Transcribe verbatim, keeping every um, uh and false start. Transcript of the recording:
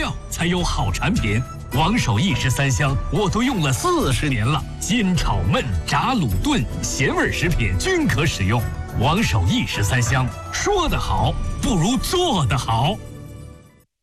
料才有好产品。王守义十三香我都用了四十年了，煎炒焖炸卤炖咸味食品均可使用。王守义十三香，说得好不如做得好。